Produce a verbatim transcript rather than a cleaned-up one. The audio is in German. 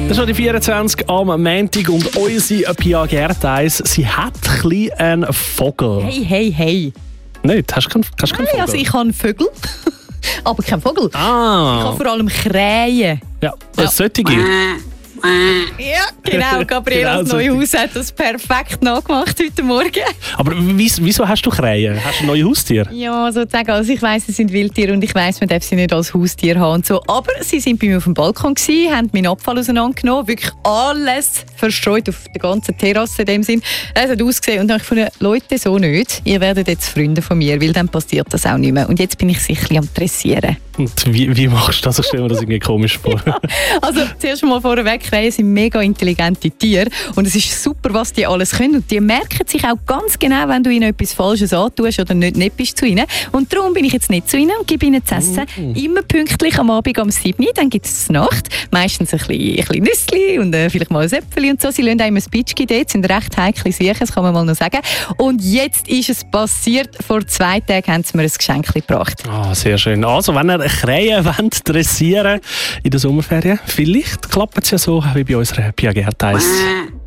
Das ist schon die vierundzwanzig am Montag und unsere Pia Gertheis, sie hat ein bisschen einen Vogel. Hey, hey, hey. Nicht? Hast du keinen, hast du keinen Nein, Vogel? also ich habe Vögel, aber keinen Vogel. Ah. Ich habe vor allem Krähen. Ja, das sollte gehen. Ja, genau. Gabrielas Genau so. Neuhaus hat das perfekt nachgemacht heute Morgen. Aber wieso, wieso hast du Krähen? Hast du ein neues Haustier? Ja, sozusagen. Also ich weiss, es sind Wildtiere und ich weiss, man darf sie nicht als Haustier haben und so. Aber sie sind bei mir auf dem Balkon gewesen, haben meinen Abfall auseinandergenommen, wirklich alles verstreut auf der ganzen Terrasse in dem Sinn. Es hat ausgesehen und dann habe ich gefunden, Leute, so nicht. Ihr werdet jetzt Freunde von mir, weil dann passiert das auch nicht mehr. Und jetzt bin ich sich ein bisschen am Dressieren. Und wie, wie machst du das? Ich stelle mir das irgendwie komisch vor. Also zuerst mal vorweg, Krähen sind mega intelligente Tiere und es ist super, was die alles können. Und die merken sich auch ganz genau, wenn du ihnen etwas Falsches antust oder nicht nett bist zu ihnen. Und darum bin ich jetzt nicht zu ihnen und gebe ihnen zu essen. Mm. Immer pünktlich am Abend um sieben Uhr, dann gibt es Nacht. Meistens ein bisschen, ein bisschen Nüssli und äh, vielleicht mal ein Äpfel und so. Sie lassen einem ein Pitschki dort, sind recht heikle Sachen, das kann man mal noch sagen. Und jetzt ist es passiert, vor zwei Tagen haben sie mir ein Geschenk gebracht. Ah, sehr schön. Also, wenn ihr Krähen wollt dressieren in der Sommerferien, vielleicht klappt es ja so wie bei unserer Pia Gertheis.